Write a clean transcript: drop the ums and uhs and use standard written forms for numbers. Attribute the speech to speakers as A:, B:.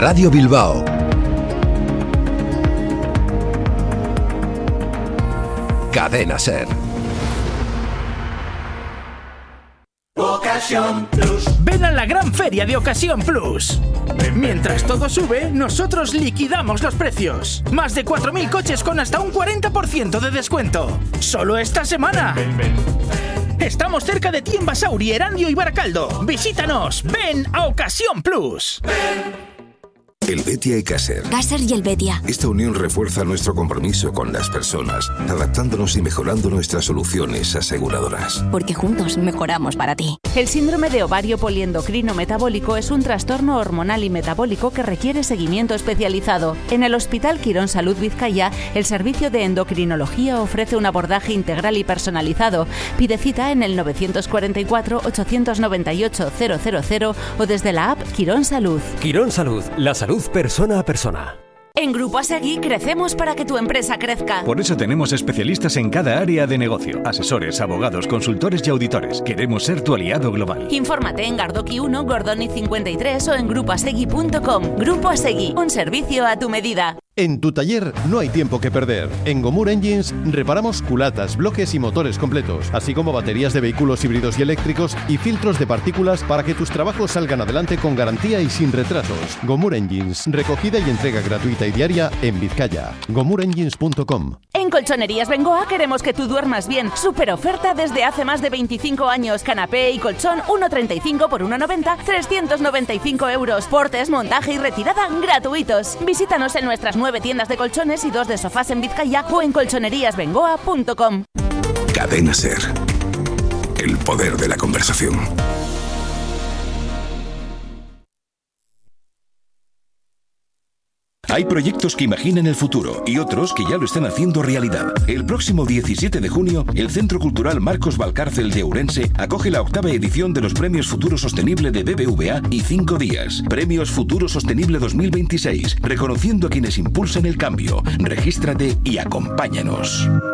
A: Radio Bilbao. Cadena SER.
B: Ocasión Plus.
C: Ven a la gran feria de Ocasión Plus. Mientras todo sube, nosotros liquidamos los precios. Más de 4.000 coches con hasta un 40% de descuento. Solo esta semana. Estamos cerca de ti en Basauri, Erandio y Baracaldo. Visítanos. Ven a Ocasión Plus.
D: Helvetia y Caser.
E: Caser y Helvetia.
D: Esta unión refuerza nuestro compromiso con las personas, adaptándonos y mejorando nuestras soluciones aseguradoras.
E: Porque juntos mejoramos para ti.
F: El síndrome de ovario poliendocrino metabólico es un trastorno hormonal y metabólico que requiere seguimiento especializado. En el Hospital Quirón Salud Vizcaya, el servicio de endocrinología ofrece un abordaje integral y personalizado. Pide cita en el 944-898-000 o desde la app Quirón Salud.
G: Quirón Salud, la salud persona a persona.
F: En Grupo Asegui crecemos para que tu empresa crezca.
H: Por eso tenemos especialistas en cada área de negocio, asesores, abogados, consultores y auditores. Queremos ser tu aliado global.
F: Infórmate en Gardoki 1, Gordoni 53 o en grupoasegui.com. Grupo Asegui, un servicio a tu medida.
I: En tu taller no hay tiempo que perder. En Gomur Engines reparamos culatas, bloques y motores completos, así como baterías de vehículos híbridos y eléctricos y filtros de partículas para que tus trabajos salgan adelante con garantía y sin retrasos. Gomur Engines, recogida y entrega gratuita y diaria en Vizcaya. GomurEngines.com.
F: En Colchonerías Bengoa queremos que tú duermas bien. Super oferta desde hace más de 25 años. Canapé y colchón 1,35 por 1,90, 395 euros. Portes, montaje y retirada gratuitos. Visítanos en nuestras 9 tiendas de colchones y 2 de sofás en Vizcaya o en colchoneríasbengoa.com.
D: Cadena SER. El poder de la conversación.
J: Hay proyectos que imaginan el futuro y otros que ya lo están haciendo realidad. El próximo 17 de junio, el Centro Cultural Marcos Valcárcel de Ourense acoge la 8ª edición de los Premios Futuro Sostenible de BBVA y 5 días. Premios Futuro Sostenible 2026, reconociendo a quienes impulsan el cambio. Regístrate y acompáñanos.